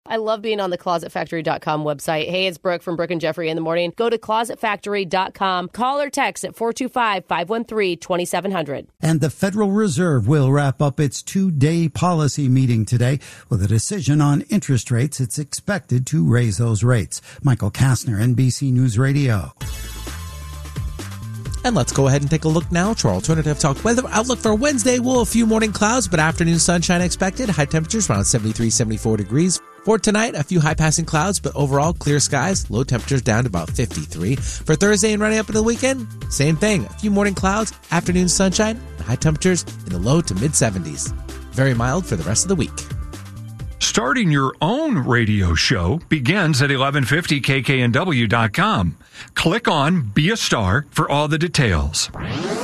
I love being on the ClosetFactory.com website. Hey, it's Brooke from Brooke and Jeffrey in the morning. Go to ClosetFactory.com. Call or text at 425-513-2700. And the Federal Reserve will wrap up its two-day policy meeting today with a decision on interest rates. It's expected to raise those rates. Michael Kastner, NBC News Radio. And let's go ahead and take a look now to our Alternative Talk weather outlook for Wednesday. We'll a few morning clouds, but afternoon sunshine expected. High temperatures around 73, 74 degrees. For tonight, a few high-passing clouds, but overall clear skies. Low temperatures down to about 53. For Thursday and running up into the weekend, same thing. A few morning clouds, afternoon sunshine, and high temperatures in the low to mid-70s. Very mild for the rest of the week. Starting your own radio show begins at 1150kknw.com. Click on Be a Star for all the details.